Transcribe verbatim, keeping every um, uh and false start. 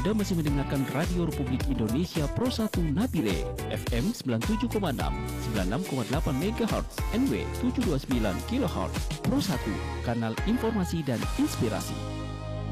Anda masih mendengarkan Radio Republik Indonesia Pro satu Nabire, F M sembilan puluh tujuh koma enam, sembilan puluh enam koma delapan megahertz, N W tujuh ratus dua puluh sembilan kilohertz. Pro satu, kanal informasi dan inspirasi.